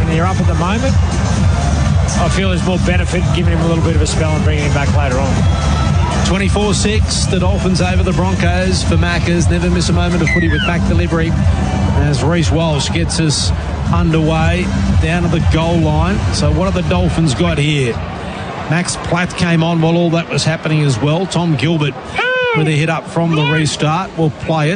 and they're up at the moment, I feel there's more benefit giving him a little bit of a spell and bringing him back later on. 24-6, the Dolphins over the Broncos for Maccas. Never miss a moment of footy with back delivery as Reece Walsh gets us underway down to the goal line. So what have the Dolphins got here? Max Platt came on while all that was happening as well. Tom Gilbert with a hit up from the restart will play it.